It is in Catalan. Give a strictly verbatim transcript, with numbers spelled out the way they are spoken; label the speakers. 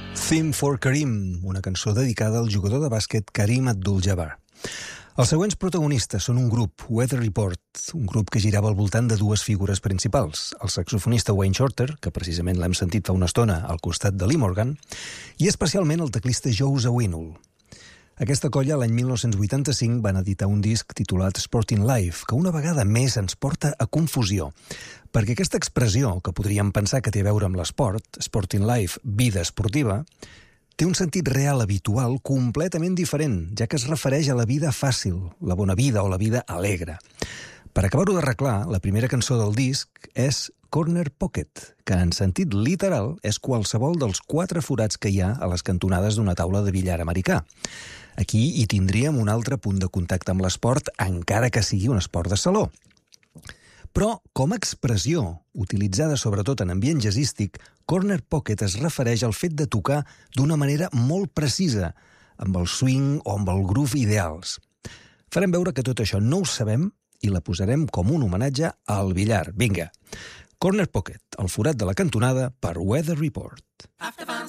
Speaker 1: Theme for Kareem, una cançó dedicada al jugador de bàsquet Kareem Abdul-Jabbar. Els següents protagonistes són un grup, Weather Report, un grup que girava al voltant de dues figures principals, el saxofonista Wayne Shorter, que precisament l'hem sentit fa una estona al costat de Lee Morgan, i especialment el teclista Joe Zawinul. Aquesta colla, l'any mil nou-cents vuitanta-cinc, van editar un disc titulat Sporting Life, que una vegada més ens porta a confusió, perquè aquesta expressió, que podríem pensar que té a veure amb l'esport, Sporting Life, vida esportiva, té un sentit real habitual completament diferent, ja que es refereix a la vida fàcil, la bona vida o la vida alegre. Per acabar-ho d'arreglar, la primera cançó del disc és Corner Pocket, que en sentit literal és qualsevol dels quatre forats que hi ha a les cantonades d'una taula de billar americà. Aquí hi tindríem un altre punt de contacte amb l'esport, encara que sigui un esport de saló. Però, com a expressió, utilitzada sobretot en ambient jazzístic, Corner Pocket es refereix al fet de tocar d'una manera molt precisa, amb el swing o amb el groove ideals. Farem veure que tot això no ho sabem i la posarem com un homenatge al billar. Vinga! Corner Pocket, el forat de la cantonada per Weather Report. After fun